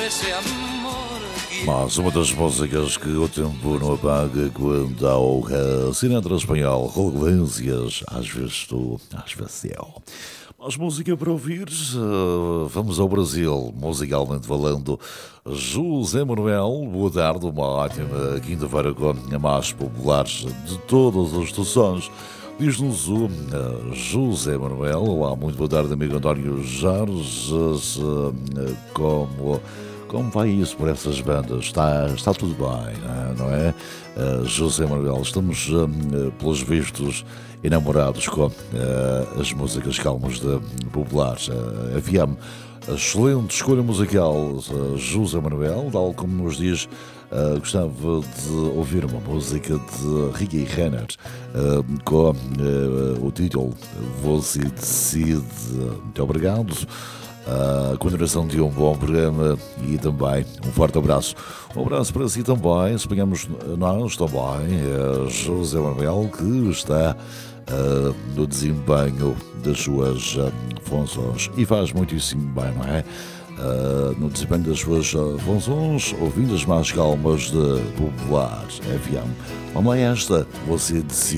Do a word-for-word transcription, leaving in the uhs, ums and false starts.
ese amor que... Mas uma das músicas que o tempo não apaga quando há o cinema espanhol, relevâncias, às vezes tu, às vezes eu. Mais música para ouvir, vamos ao Brasil, musicalmente falando. José Manuel, boa tarde, uma ótima quinta-feira com a mais populares de todas as estações. Diz-nos o uh, José Manuel. Olá, muito boa tarde, amigo António Jorge. Uh, como, como vai isso por essas bandas? Está, está tudo bem, não é? Uh, José Manuel, estamos, uh, pelos vistos, enamorados com uh, as músicas calmas de populares. Uh, havia excelente escolha musical, uh, José Manuel, tal como nos diz. Uh, gostava de ouvir uma música de Ricky Renner uh, com uh, o título Você Decide. Muito obrigado. A uh, continuação de um bom programa e também um forte abraço. Um abraço para si também. Suponhamos nós também, uh, José Manuel, que está uh, no desempenho das suas uh, funções e faz muitíssimo bem, não é? Uh, no desempenho das suas uh, funções, ouvindo as mais calmas de Populares F M. Vamos lá, esta, Você Decide.